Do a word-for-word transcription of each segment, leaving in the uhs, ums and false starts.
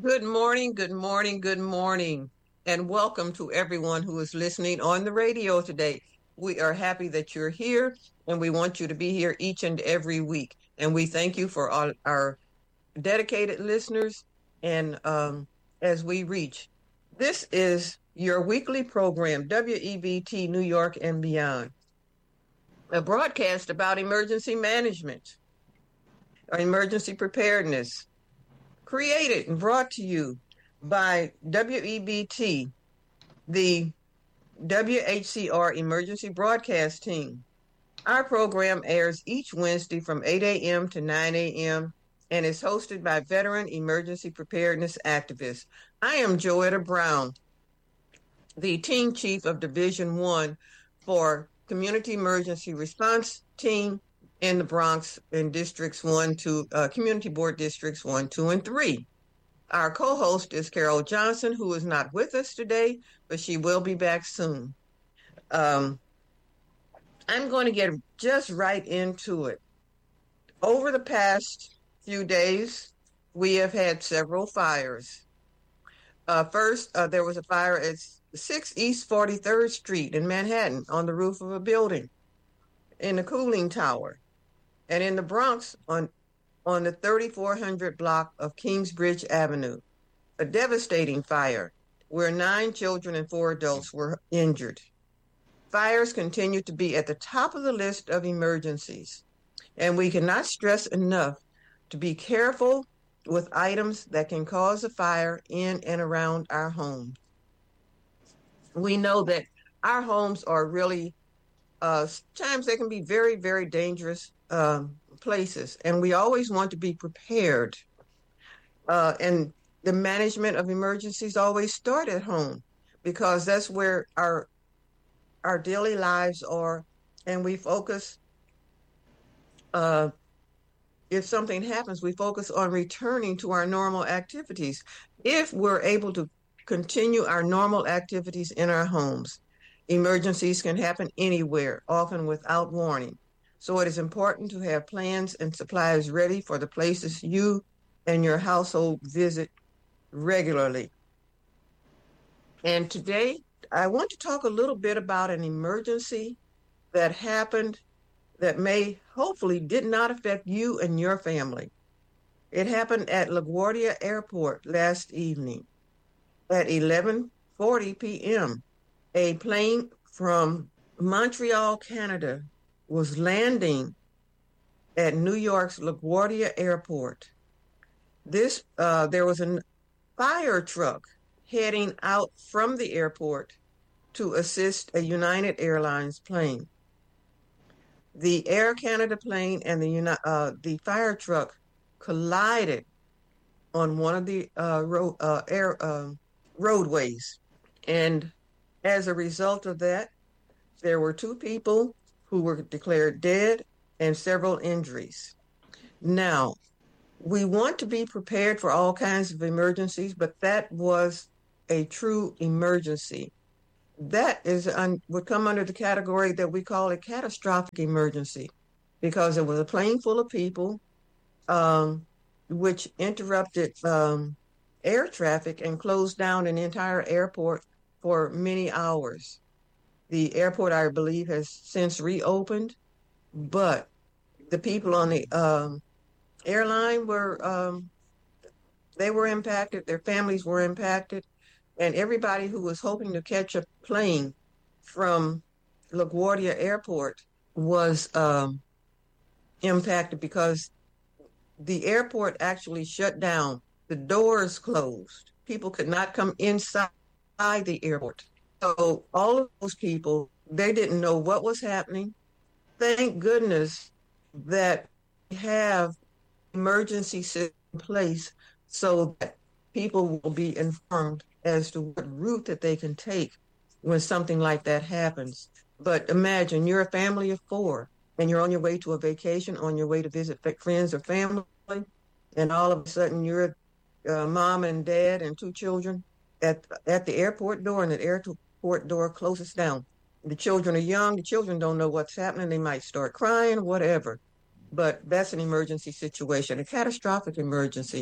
Good morning, good morning, good morning, and welcome to everyone who is listening on the radio today. We are happy that you're here, and we want you to be here each and every week. And we thank you for all our dedicated listeners. And um, as we reach, this is your weekly program, W E B T New York and Beyond, a broadcast about emergency management or emergency preparedness, created and brought to you by W E B T, the W H C R Emergency Broadcast Team. Our program airs each Wednesday from eight a.m. to nine a.m. and is hosted by veteran emergency preparedness activists. I am Joetta Brown, the Team Chief of Division One for Community Emergency Response Team in the Bronx in Districts one, two, uh, Community Board Districts one, two, and three. Our co-host is Carol Johnson, who is not with us today, but she will be back soon. Um, I'm going to get just right into it. Over the past few days, we have had several fires. Uh, first, uh, there was a fire at six East forty-third Street in Manhattan on the roof of a building in the cooling tower. And in the Bronx on on the thirty-four hundred block of Kingsbridge Avenue, a devastating fire where nine children and four adults were injured. Fires continue to be at the top of the list of emergencies, and we cannot stress enough to be careful with items that can cause a fire in and around our homes. We know that our homes are really, uh, times they can be very, very dangerous um, places, and we always want to be prepared. Uh, and the management of emergencies always start at home because that's where our our daily lives are, and we focus. Uh, if something happens, we focus on returning to our normal activities. If we're able to continue our normal activities in our homes, emergencies can happen anywhere, often without warning. So it is important to have plans and supplies ready for the places you and your household visit regularly. And today, I want to talk a little bit about an emergency that happened that may, hopefully, did not affect you and your family. It happened at LaGuardia Airport last evening at eleven forty p.m. A plane from Montreal, Canada, was landing at New York's LaGuardia Airport. This uh, there was a fire truck heading out from the airport to assist a United Airlines plane. The Air Canada plane and the uh, the fire truck collided on one of the uh, road, uh, air uh, roadways, and as a result of that, there were two people who were declared dead and several injuries. Now, we want to be prepared for all kinds of emergencies, but that was a true emergency. That is un, would come under the category that we call a catastrophic emergency, because it was a plane full of people, um, which interrupted um, air traffic and closed down an entire airport for many hours. The airport, I believe, has since reopened, but the people on the um, airline were, um, they were impacted, their families were impacted, and everybody who was hoping to catch a plane from LaGuardia Airport was um, impacted because the airport actually shut down. The doors closed. People could not come inside the airport. So all of those people, they didn't know what was happening. Thank goodness that we have emergency system in place so that people will be informed as to what route that they can take when something like that happens. But imagine you're a family of four and you're on your way to a vacation, on your way to visit friends or family, and all of a sudden you're uh, mom and dad and two children at at the airport door, and the airport door closes down. The children are young. The children don't know what's happening. They might start crying, whatever. But that's an emergency situation, a catastrophic emergency.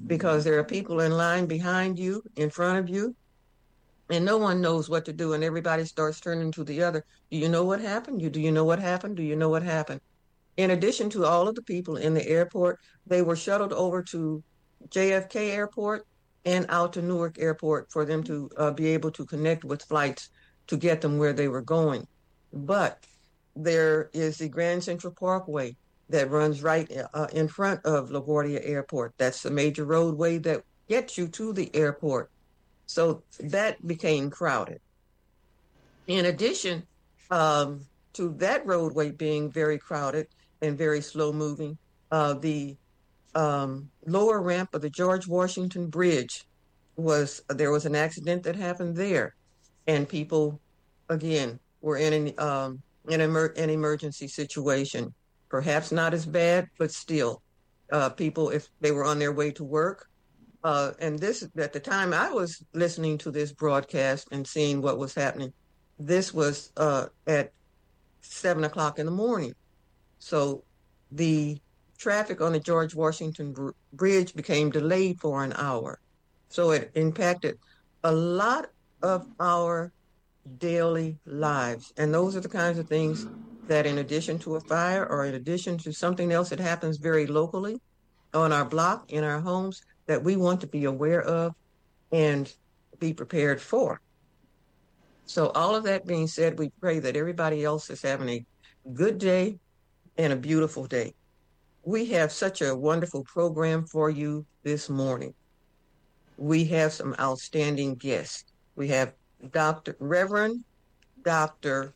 because there are people in line behind you, in front of you, and no one knows what to do, and everybody starts turning to the other. Do you know what happened? You do you know what happened? Do you know what happened? In addition to all of the people in the airport, they were shuttled over to J F K Airport and out to Newark Airport for them to uh, be able to connect with flights to get them where they were going. But there is the Grand Central Parkway that runs right uh, in front of LaGuardia Airport. That's the major roadway that gets you to the airport. So that became crowded. In addition um, to that roadway being very crowded and very slow moving, uh, the um, lower ramp of the George Washington Bridge was, there was an accident that happened there. And people, again, were in an, um, an, emer- an emergency situation. Perhaps not as bad, but still, uh, people, if they were on their way to work, uh, and this, at the time I was listening to this broadcast and seeing what was happening, this was uh, at seven o'clock in the morning. So the traffic on the George Washington Br- Bridge became delayed for an hour. So it impacted a lot of our daily lives. And those are the kinds of things that, in addition to a fire or in addition to something else that happens very locally on our block, in our homes, that we want to be aware of and be prepared for. So all of that being said, we pray that everybody else is having a good day and a beautiful day. We have such a wonderful program for you this morning. We have some outstanding guests. We have Doctor Reverend Doctor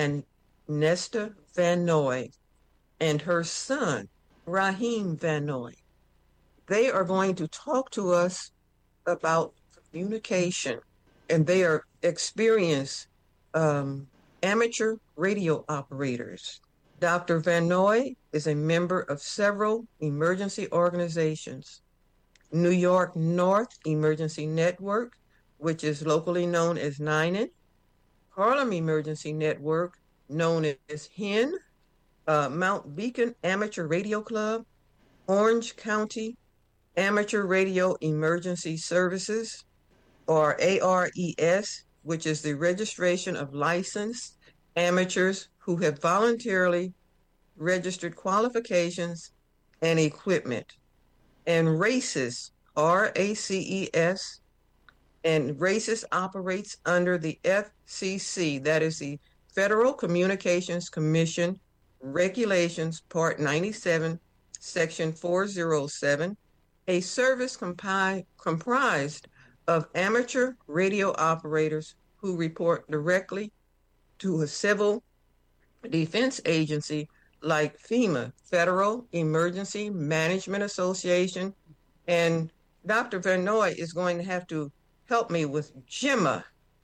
Nesta Van Noy and her son, Raheem Van Noy. They are going to talk to us about communication, and they are experienced um, amateur radio operators. Doctor Van Noy is a member of several emergency organizations. New York North Emergency Network, which is locally known as nine N, Harlem Emergency Network, known as H E N, uh, Mount Beacon Amateur Radio Club, Orange County Amateur Radio Emergency Services, or A R E S, which is the registration of licensed amateurs who have voluntarily registered qualifications and equipment, and RACES, R A C E S, and RACES operates under the F C C, that is the Federal Communications Commission Regulations, Part ninety-seven, Section four oh seven, a service compi- comprised of amateur radio operators who report directly to a civil defense agency like FEMA, Federal Emergency Management Association, and Doctor Van Noy is going to have to help me with GEMA,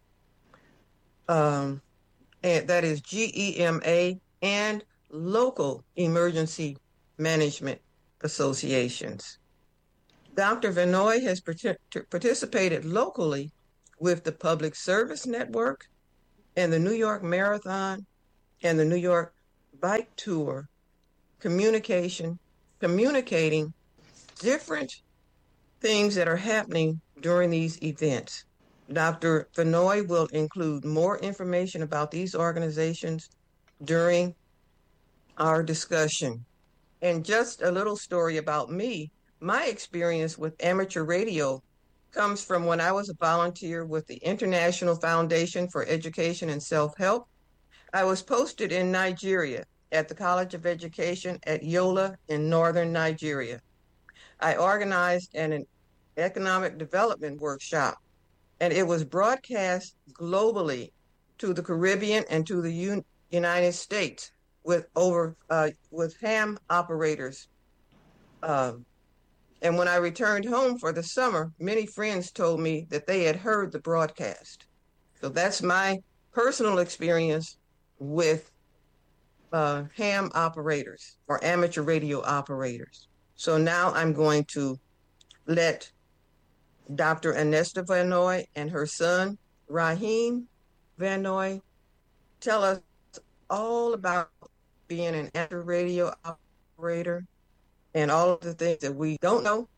um, and that is G E M A, and local emergency management associations. Doctor Van Noy has part- participated locally with the Public Service Network and the New York Marathon and the New York Bike Tour, communication, communicating different things that are happening during these events. Doctor Van Noy will include more information about these organizations during our discussion. And just a little story about me. My experience with amateur radio comes from when I was a volunteer with the International Foundation for Education and Self-Help. I was posted in Nigeria at the College of Education at Yola in northern Nigeria. I organized an economic development workshop, and it was broadcast globally to the Caribbean and to the Un- United States with over uh, with ham operators. Um, and when I returned home for the summer, many friends told me that they had heard the broadcast. So that's my personal experience with uh, ham operators or amateur radio operators. So now I'm going to let Doctor Nesta Van Noy and her son, Raheem Van Noy, tell us all about being an amateur radio operator and all of the things that we don't know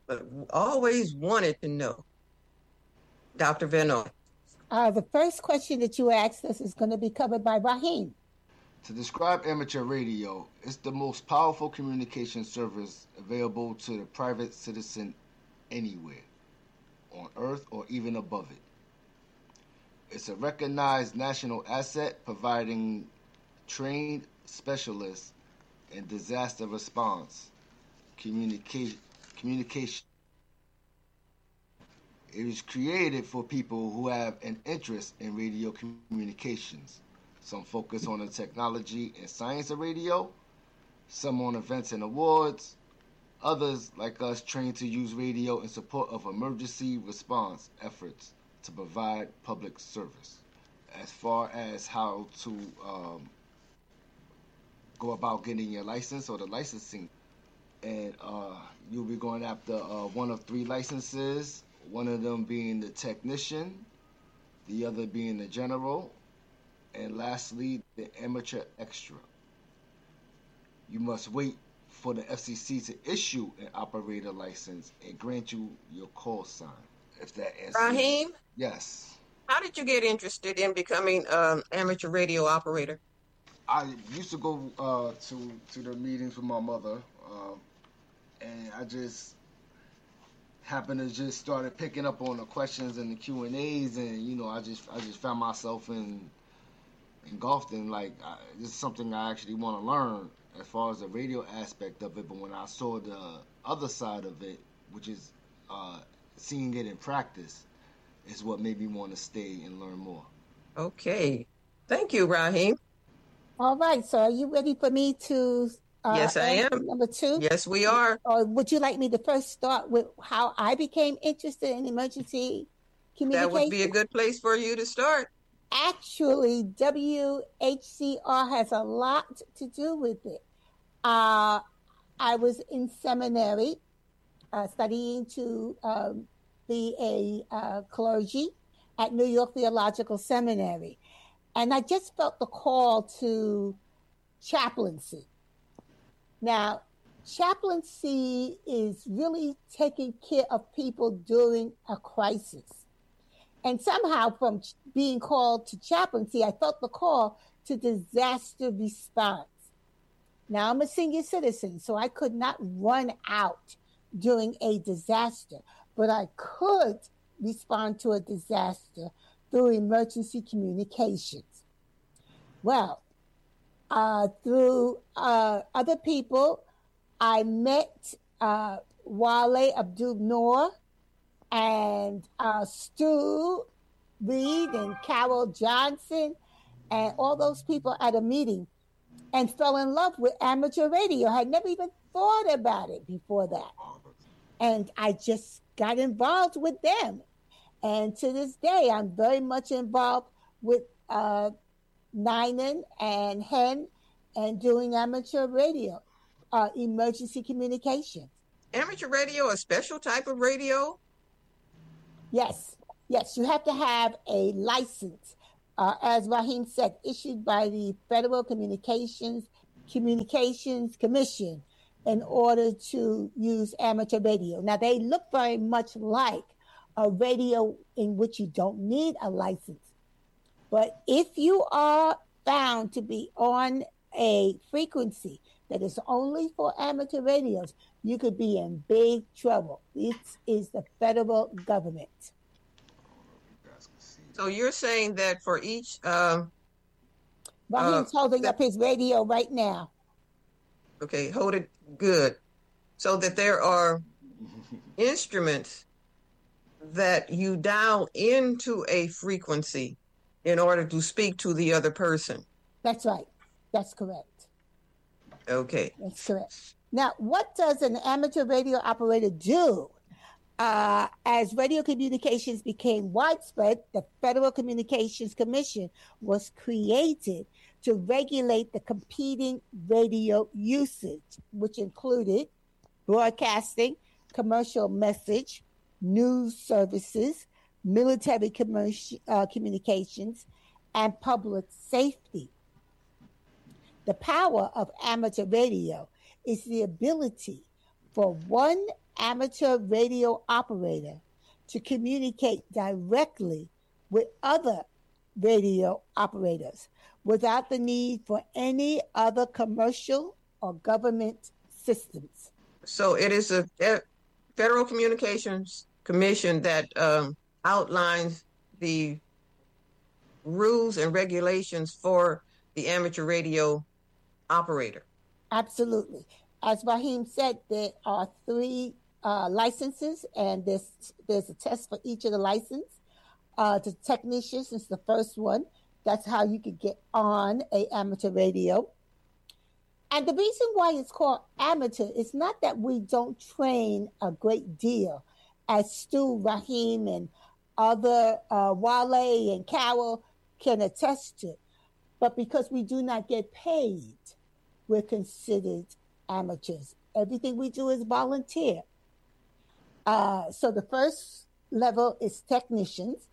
but always wanted to know. Doctor Van Noy. Uh, the first question that you asked us is going to be covered by Raheem. To describe amateur radio, it's the most powerful communication service available to the private citizen anywhere, on Earth or even above it. It's a recognized national asset providing trained specialists in disaster response, communication, communication. It was created for people who have an interest in radio communications. Some focus on the technology and science of radio, some on events and awards, others, like us, trained to use radio in support of emergency response efforts to provide public service. As far as how to um, go about getting your license or the licensing, and uh, you'll be going after uh, one of three licenses, one of them being the technician, the other being the general, and lastly, the amateur extra. You must wait for the F C C to issue an operator license and grant you your call sign. If that answers. Raheem? Yes. How did you get interested in becoming an amateur radio operator? I used to go uh, to to the meetings with my mother, uh, and I just happened to just started picking up on the questions and the Q and A's, and you know, I just I just found myself in. engulfed in, like, I, this is something I actually want to learn as far as the radio aspect of it. But when I saw the other side of it, which is uh, seeing it in practice, is what made me want to stay and learn more. Okay. Thank you, Raheem. All right. So are you ready for me to uh, yes, I am. Number two? Yes, we are. Or would you like me to first start with how I became interested in emergency communication? That would be a good place for you to start. Actually, W H C R has a lot to do with it. Uh, I was in seminary uh, studying to um, be a uh, clergy at New York Theological Seminary. And I just felt the call to chaplaincy. Now, chaplaincy is really taking care of people during a crisis. And somehow from being called to chaplaincy, I felt the call to disaster response. Now I'm a senior citizen, so I could not run out during a disaster, but I could respond to a disaster through emergency communications. Well, uh, through uh, other people, I met uh, Wale Abdul Noor, and uh, Stu Reed and Carol Johnson and all those people at a meeting, and fell in love with amateur radio. I had never even thought about it before that. And I just got involved with them. And to this day, I'm very much involved with uh, Ninan and Hen and doing amateur radio, uh, emergency communications. Amateur radio, a special type of radio? Yes, yes, you have to have a license, uh, as Raheem said, issued by the Federal Communications Communications Commission in order to use amateur radio. Now, they look very much like a radio in which you don't need a license. But if you are found to be on a frequency that is only for amateur radios, you could be in big trouble. This is the federal government. So you're saying that for each... Uh, Raheem's uh, holding that, up his radio right now. Okay, hold it good. So that there are instruments that you dial into a frequency in order to speak to the other person. That's right. That's correct. Okay. That's correct. Now, what does an amateur radio operator do? Uh, as radio communications became widespread, the Federal Communications Commission was created to regulate the competing radio usage, which included broadcasting, commercial message, news services, military commercial, uh, communications, and public safety. The power of amateur radio is the ability for one amateur radio operator to communicate directly with other radio operators without the need for any other commercial or government systems. So it is a Federal Communications Commission that um, outlines the rules and regulations for the amateur radio operator. Absolutely. As Raheem said, there are three uh, licenses, and there's, there's a test for each of the license. Uh, the technicians is the first one. That's how you could get on a amateur radio. And the reason why it's called amateur is not that we don't train a great deal, as Stu, Raheem, and other uh, Wale and Carol can attest to, but because we do not get paid, we're considered amateurs. Everything we do is volunteer. Uh, so the first level is technicians.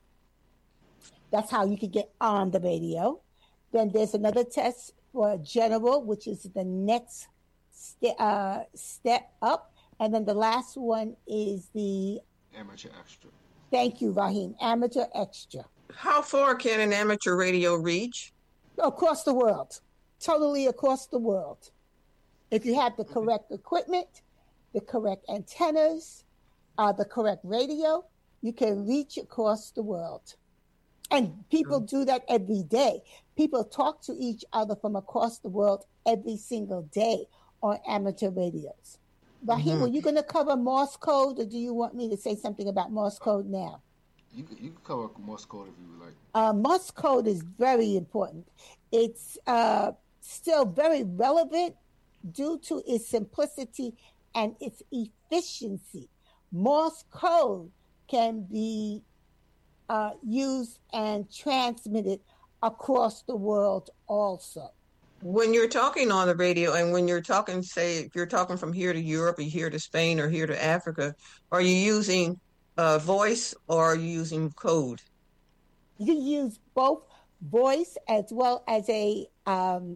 That's how you could get on the radio. Then there's another test for general, which is the next st- uh, step up. And then the last one is the amateur extra. Thank you, Raheem. Amateur extra. How far can an amateur radio reach? Across the world. Totally across the world. If you have the correct equipment, the correct antennas, uh, the correct radio, you can reach across the world. And people do that every day. People talk to each other from across the world every single day on amateur radios. Raheem, mm-hmm. Are you going to cover Morse code, or do you want me to say something about Morse code now? You you can cover Morse code if you would like. Uh, Morse code is very important. It's uh, still very relevant due to its simplicity and its efficiency. Morse code can be uh, used and transmitted across the world also. When you're talking on the radio, and when you're talking, say, if you're talking from here to Europe, or here to Spain, or here to Africa, are you using uh, voice, or are you using code? You can use both voice as well as a um,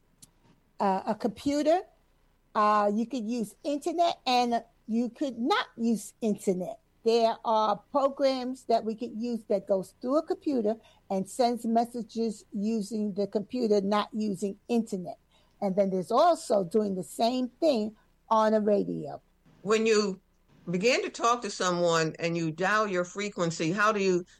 uh, a computer. Uh, you could use internet, and you could not use internet. There are programs that we could use that goes through a computer and sends messages using the computer, not using internet. And then there's also doing the same thing on a radio. When you begin to talk to someone and you dial your frequency, how do you,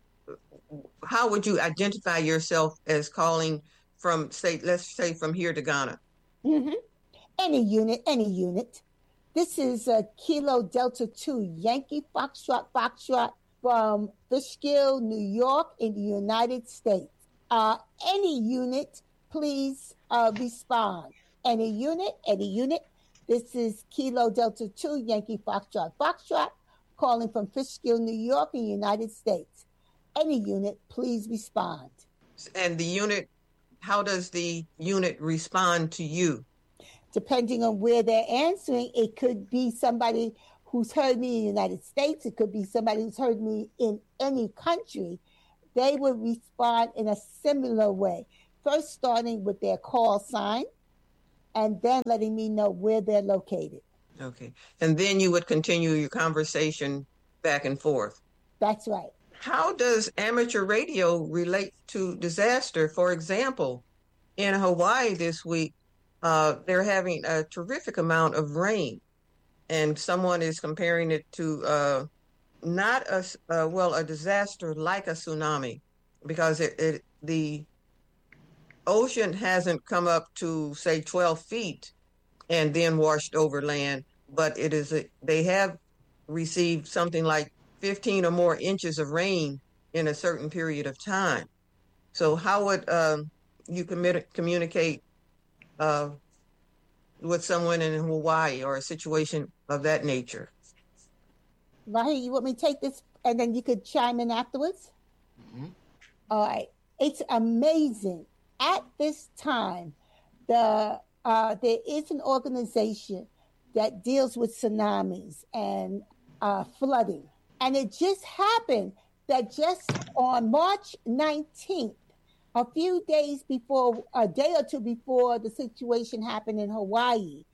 how would you identify yourself as calling from, say, let's say from here to Ghana? Mm-hmm. Any unit, any unit. This is a Kilo Delta two Yankee Foxtrot Foxtrot from Fishkill, New York in the United States. Uh, any unit, please uh, respond. Any unit, any unit. This is Kilo Delta two Yankee Foxtrot Foxtrot calling from Fishkill, New York in the United States. Any unit, please respond. And the unit, how does the unit respond to you? Depending on where they're answering, it could be somebody who's heard me in the United States. It could be somebody who's heard me in any country. They would respond in a similar way. First starting with their call sign and then letting me know where they're located. Okay. And then you would continue your conversation back and forth. That's right. How does amateur radio relate to disaster? For example, in Hawaii this week, Uh, they're having a terrific amount of rain, and someone is comparing it to uh, not a uh, well a disaster like a tsunami, because it, it the ocean hasn't come up to say twelve feet and then washed over land, but it is a, they have received something like fifteen or more inches of rain in a certain period of time. So how would um, you commit, communicate Uh, with someone in Hawaii or a situation of that nature? Raheem, you want me to take this and then you could chime in afterwards? Mm-hmm. All right. It's amazing. At this time, the uh, there is an organization that deals with tsunamis and uh, flooding. And it just happened that just on March nineteenth, a few days before, a day or two before the situation happened in Hawaii,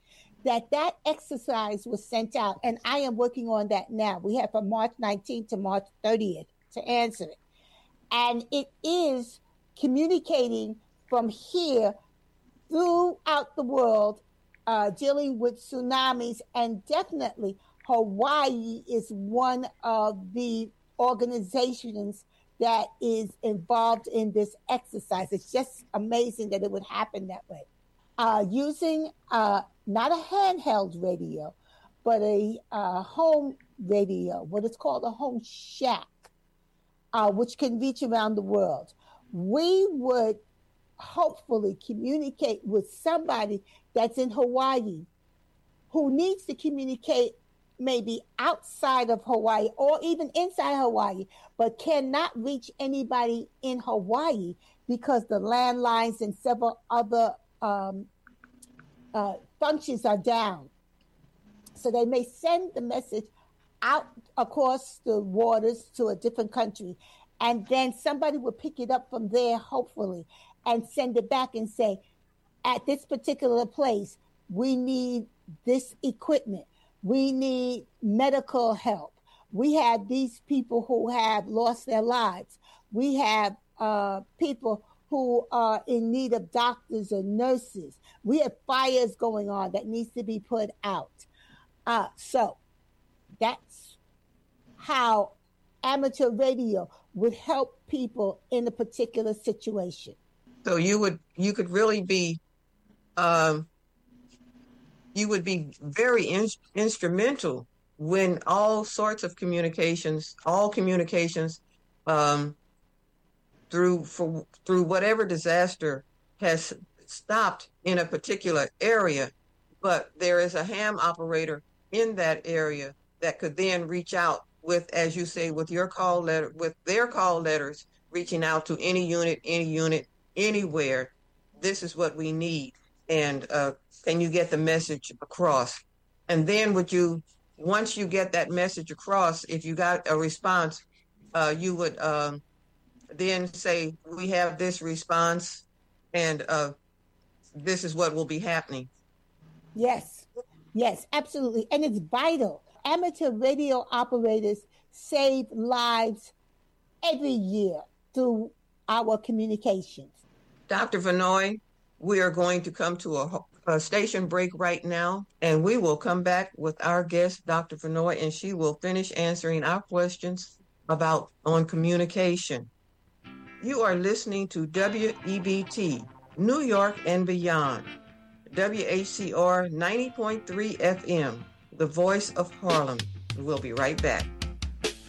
that that exercise was sent out, and I am working on that now. We have from March nineteenth to March thirtieth to answer it. And it is communicating from here throughout the world, uh, dealing with tsunamis, and definitely Hawaii is one of the organizations that is involved in this exercise. It's just amazing that it would happen that way. Uh, using uh, not a handheld radio, but a uh, home radio, what is called a home shack, uh, which can reach around the world. We would hopefully communicate with somebody that's in Hawaii who needs to communicate maybe outside of Hawaii or even inside Hawaii, but cannot reach anybody in Hawaii because the landlines and several other um, uh, functions are down. So they may send the message out across the waters to a different country, and then somebody will pick it up from there, hopefully, and send it back and say, at this particular place, we need this equipment. We need medical help. We have these people who have lost their lives. We have uh, people who are in need of doctors or nurses. We have fires going on that needs to be put out. Uh, so that's how amateur radio would help people in a particular situation. So you would you could really be um, you would be very in, instrumental when all sorts of communications, all communications um, through for, through whatever disaster has stopped in a particular area, but there is a ham operator in that area that could then reach out with, as you say, with your call letter, with their call letters, reaching out to any unit, any unit, anywhere. This is what we need. And uh, can you get the message across? And then would you, once you get that message across, if you got a response, uh, you would um, then say, we have this response and uh, this is what will be happening. Yes, yes, absolutely. And it's vital. Amateur radio operators save lives every year through our communications. Doctor Vannoy, we are going to come to a, a station break right now, and we will come back with our guest, Doctor Vannoy, and she will finish answering our questions about on communication. You are listening to W E B T, New York and beyond, W H C R ninety point three F M, the voice of Harlem. We'll be right back.